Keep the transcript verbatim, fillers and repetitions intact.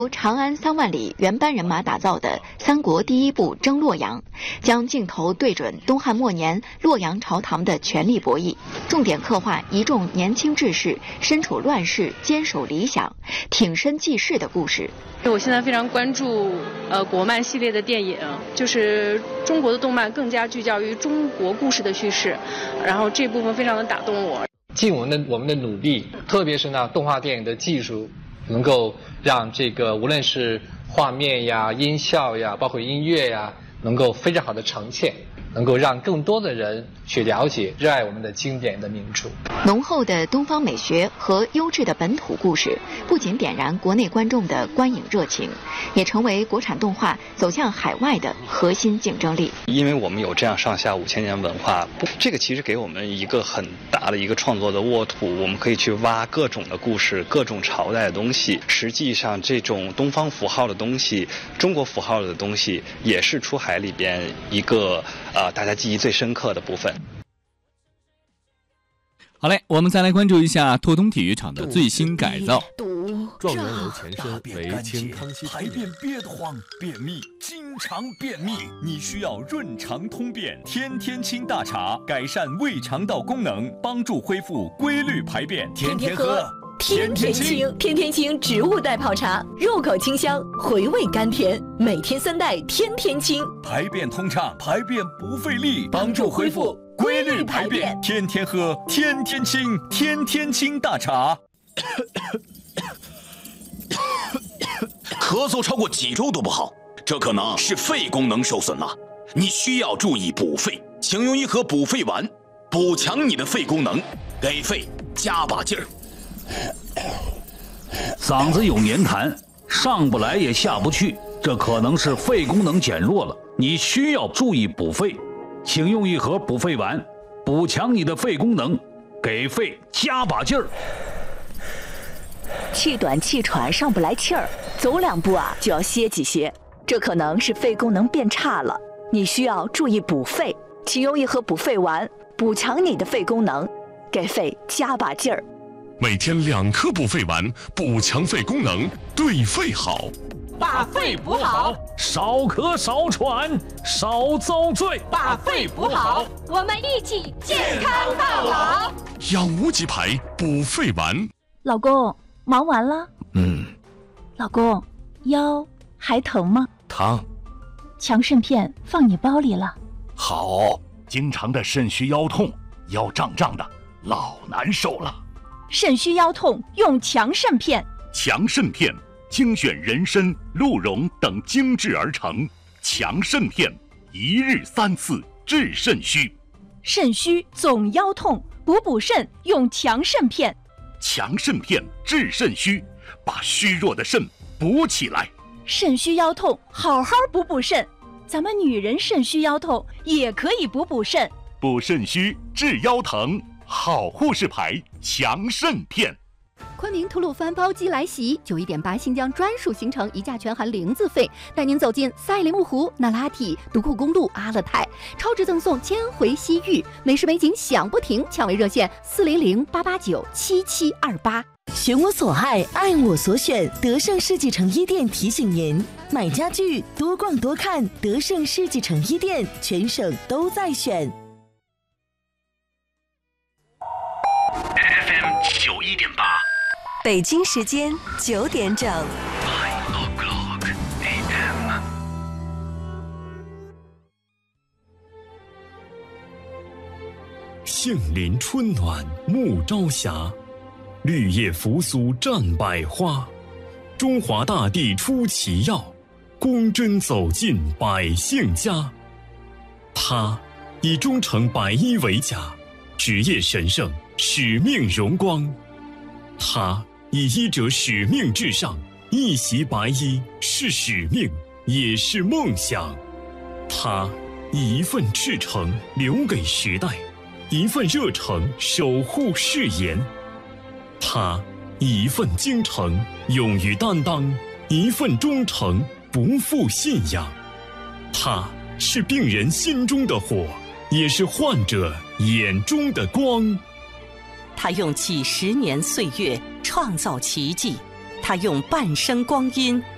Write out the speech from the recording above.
由长安三万里原班人马打造的三国第一部《征洛阳》，将镜头对准东汉末年洛阳朝堂的权力博弈，重点刻画一众年轻志士身处乱世、坚守理想、挺身济世的故事。 我现在非常关注呃国漫系列的电影，就是中国的动漫更加聚焦于中国故事的叙事，然后这部分非常的打动我。 尽我们的我们的努力，特别是呢动画电影的技术，能够让这个无论是画面呀、音效呀，包括音乐呀，能够非常好的呈现，能够让更多的人去了解、热爱我们的经典的名著。 浓厚的东方美学和优质的本土故事，不仅点燃国内观众的观影热情，也成为国产动画走向海外的核心竞争力。 因为我们有这样上下五千年文化，这个其实给我们一个很大的一个创作的沃土，我们可以去挖各种的故事、各种朝代的东西。实际上，这种东方符号的东西、中国符号的东西，也是出海里边一个呃大家记忆最深刻的部分。 好嘞，我们再来关注一下拓东体育场的最新改造。 状元楼前身为清康熙，排便憋得慌，便秘，经常便秘，你需要润肠通便天天清大茶，改善胃肠道功能，帮助恢复规律排便。 天天喝，天天清，天天清植物代泡茶，入口清香，回味甘甜，每天三袋，天天清， 排便通畅，排便不费力，帮助恢复规律排便。天天喝，天天清，天天清大茶。 咳嗽超过几周都不好，这可能是肺功能受损了，你需要注意补肺，请用一盒补肺丸，补强你的肺功能，给肺加把劲儿。 嗓子有黏痰，上不来也下不去，这可能是肺功能减弱了，你需要注意补肺，请用一盒补肺丸，补强你的肺功能，给肺加把劲儿。 气短气喘上不来气儿，走两步啊就要歇几歇，这可能是肺功能变差了，你需要注意补肺，请用一盒补肺丸，补强你的肺功能，给肺加把劲儿。 每天两颗补肺丸，补强肺功能，对肺好。 把肺补好， 少咳少喘少遭罪。 把肺补好，我们一起健康到老。 养无极牌补肺丸。 老公，忙完了？ 嗯。 老公，腰还疼吗？ 疼。 强肾片放你包里了。 好。经常的肾虚腰痛，腰胀胀的，老难受了。 肾虚腰痛用强肾片。 强肾片精选人参、鹿茸等精制而成，强肾片一日三次治肾虚。 肾虚总腰痛，补补肾用强肾片。 强肾片治肾虚，把虚弱的肾补起来。 肾虚腰痛，好好补补肾。咱们女人肾虚腰痛也可以补补肾。 补肾虚治腰疼，好护士牌强肾片。 昆明吐鲁番包机来袭，九一点八新疆专属行程，一价全含零自费，带您走进赛里木湖、那拉提、独库公路、阿勒泰，超值赠送千回西域，美食美景享不停，抢位热线四零零八八九七七二八。 选我所爱，爱我所选，德胜世纪城一店提醒您：买家具多逛多看，德胜世纪城一店，全省都在选。 F M 九一点八。 北京时间九点整。 杏林春暖暮朝霞，绿叶扶苏绽百花。中华大地出奇药，公针走进百姓家。他以忠诚白衣为甲，职业神圣，使命荣光。他以医者使命至上，一袭白衣是使命，也是梦想。他以一份赤诚留给时代，一份热诚守护誓言。他以一份精诚勇于担当，一份忠诚不负信仰。他是病人心中的火，也是患者眼中的光。 他用几十年岁月创造奇迹，他用半生光阴